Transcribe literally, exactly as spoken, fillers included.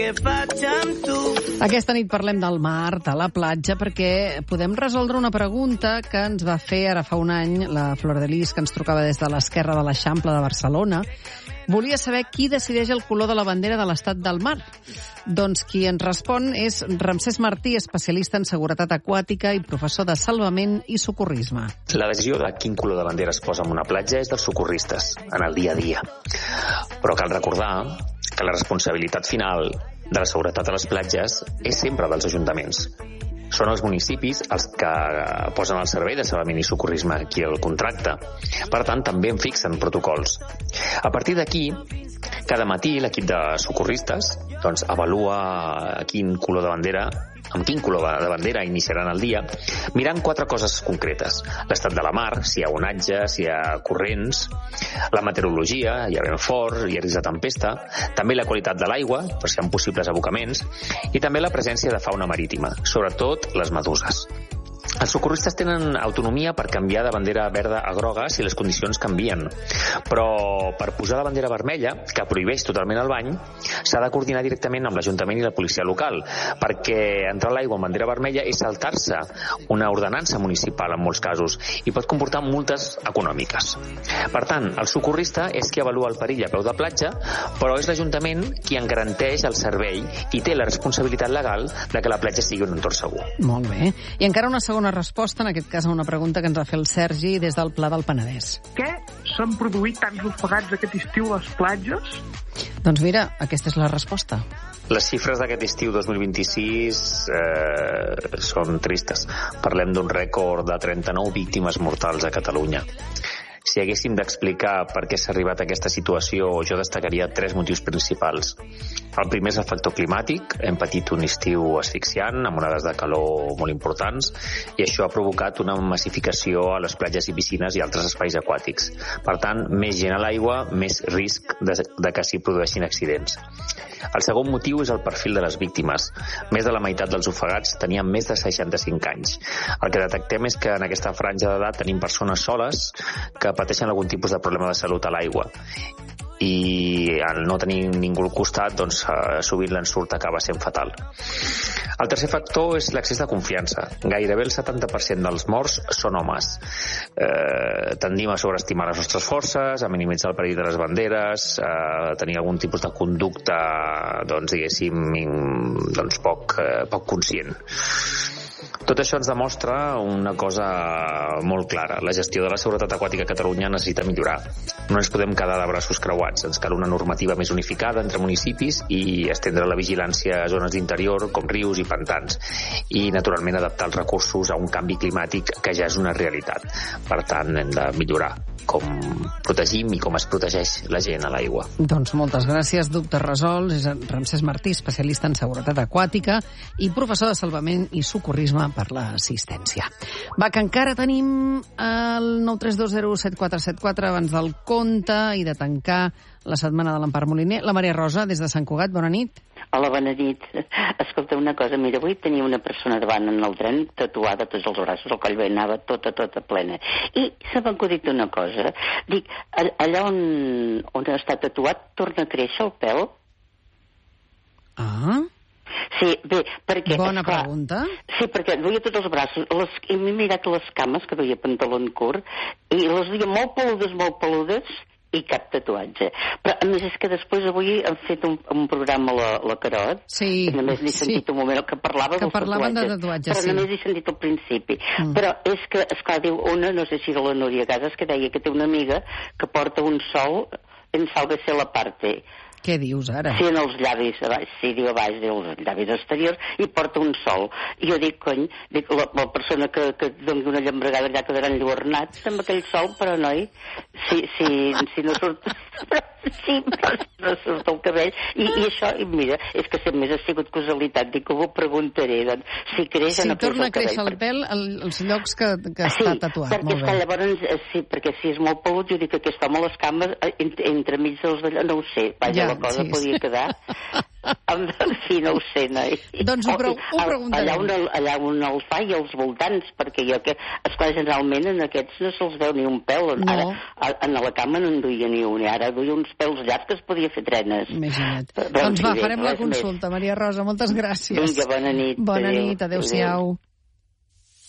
Aquesta nit parlem del mar, de la platja, perquè podem resoldre una pregunta que ens va fer ara fa un any la Flor de Lis, que ens trucava des de l'esquerra de l'Eixample de Barcelona. Volia saber qui decideix el color de la bandera de l'estat del mar. Doncs qui ens respon és Ramsès Martí, especialista en seguretat aquàtica i professor de salvament i socorrisme. La decisió de quin color de bandera es posa en una platja és dels socorristes, en el dia a dia. Però cal recordar que la responsabilitat final de la seguretat a les platges és sempre dels ajuntaments. Són els municipis els que posen al servei de salvament i socorrisme qui el contracta. Per tant, també en fixen protocols. A partir d'aquí, cada matí l'equip de socorristes doncs, avalua quin color de bandera amb quin color de bandera iniciaran el dia, mirant quatre coses concretes. L'estat de la mar, si hi ha onatge, si hi ha corrents, la meteorologia, hi ha vent fort, hi ha risc de tempesta, també la qualitat de l'aigua, per si hi ha possibles abocaments, i també la presència de fauna marítima, sobretot les meduses. Els socorristes tenen autonomia per canviar de bandera verda a groga si les condicions canvien, però per posar la bandera vermella, que prohibeix totalment el bany, s'ha de coordinar directament amb l'Ajuntament i la policia local, perquè entrar a l'aigua amb bandera vermella és saltar-se una ordenança municipal en molts casos i pot comportar multes econòmiques. Per tant, el socorrista és qui avalua el perill a peu de platja, però és l'Ajuntament qui en garanteix el servei i té la responsabilitat legal de que la platja sigui un entorn segur. Molt bé. I encara una segona resposta, en aquest cas a una pregunta que ens va fer el Sergi des del Pla del Penedès. Què s'han produït tants ofegats aquest estiu a les platges? Doncs mira, aquesta és la resposta. Les xifres d'aquest estiu dos mil vint-i-sis eh, són tristes. Parlem d'un rècord de trenta-nou víctimes mortals a Catalunya. Si haguéssim d'explicar per què s'ha arribat a aquesta situació, jo destacaria tres motius principals. El primer és el factor climàtic. Hem patit un estiu asfixiant, amb onades de calor molt importants, i això ha provocat una massificació a les platges i piscines i altres espais aquàtics. Per tant, més gent a l'aigua, més risc de, de que s'hi produeixin accidents. El segon motiu és el perfil de les víctimes. Més de la meitat dels ofegats tenien més de seixanta-cinc anys. El que detectem és que en aquesta franja d'edat tenim persones soles que pateixen algun tipus de problema de salut a l'aigua. I al no tenir ningú al costat, doncs, sovint l'ensurt acaba sent fatal. El tercer factor és l'excés de confiança. Gairebé el setanta per cent dels morts són homes. Eh, tendim a sobreestimar les nostres forces, a minimitzar el perill de les banderes, a tenir algun tipus de conducta, doncs, diguéssim, doncs, poc, eh, poc conscient. Tot això ens demostra una cosa molt clara. La gestió de la seguretat aquàtica a Catalunya necessita millorar. No ens podem quedar de braços creuats. Ens cal una normativa més unificada entre municipis i estendre la vigilància a zones d'interior com rius i pantans. I, naturalment, adaptar els recursos a un canvi climàtic que ja és una realitat. Per tant, hem de millorar com protegim i com es protegeix la gent a l'aigua. Doncs moltes gràcies, dubtes resolts. És Ramsès Martí, especialista en seguretat aquàtica i professor de salvament i socorrisme per l'assistència. Va, que encara tenim el nou tres dos zero set quatre set quatre abans del compte i de tancar la setmana de l'Empar Moliner. La Maria Rosa, des de Sant Cugat, bona nit. Hola, bona nit. Escolta, una cosa, mira, avui tenia una persona davant en el tren tatuada tots els braços, el coll bé anava tota, tota plena. I se m'ha acudit una cosa. Dic, allà on, on està tatuat, torna a créixer el pèl? Ah... Sí, bé, perquè... Bona esclar, pregunta. Sí, perquè duia tots els braços, les, i m'he mirat les cames, que duia pantalon curt, i les duia molt peludes, molt peludes, i cap tatuatge. Però, a més, és que després avui hem fet un, un programa a la, la Carot, sí, que només n'he sentit sí. un moment que parlava que dels parlaven tatuatges, de tatuatges, però sí. només he sentit al principi. Mm. Però és que, esclar, diu una, no sé si era la Núria Gasas, que deia que té una amiga que porta un sol en Sálvese la parte. Què dius ara? Sí, en els llavis, sí, diu a baix dels llavis exteriors, i porta un sol. I jo dic, cony, dic, la, la persona que, que doni una llambregada allà quedarà enlluernat amb aquell sol, però noi, si, si, si no surt... Sí, però no surt el cabell. I, i això, i mira, és que sempre més ha sigut causalitat. Dic que ho preguntaré. Doncs, si creix si o no creix el cabell. Si torna a créixer el pèl als llocs que, que sí, està tatuat. Perquè, esclar, llavors, sí, perquè si és molt pelut, jo dic que aquest home les cames entre, entremig dels d'allò, no ho sé. Vaja, ja, la cosa sí, podia sí. quedar... Sí, no ho sé, noi. Doncs ho, pre ho preguntarem. Allà on, allà on el fa i als voltants, perquè jo que, esclar, generalment en aquests no se'ls veu ni un pèl. No. Ara, en la cama no en duia ni un, i ara duia uns pèls llargs que es podia fer trenes. Imagina't. Doncs va, farem la consulta, Maria Rosa, moltes gràcies. Vinga, bona nit. Bona nit, adéu-siau.